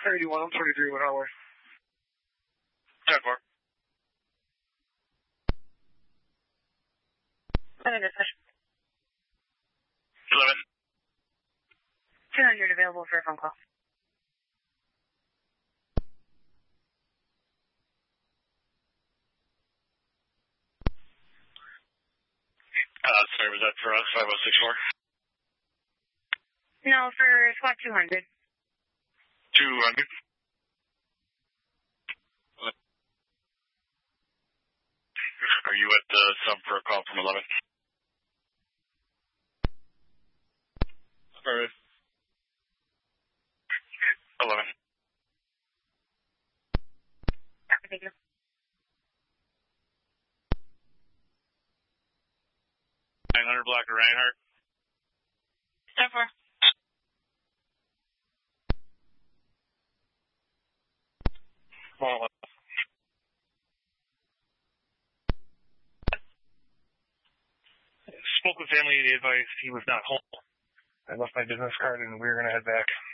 81, 23, 1 hour. 10-4. 11. 200 available for a phone call. Sorry, was that for us, 5064? No, for SWAT 200. 200? Are you at the sub for a call from 11? Alright. 11. Thank you. 900 block of Reinhardt. 10-4. Well, spoke with family. They advised he was not home. I left my business card and we were going to head back.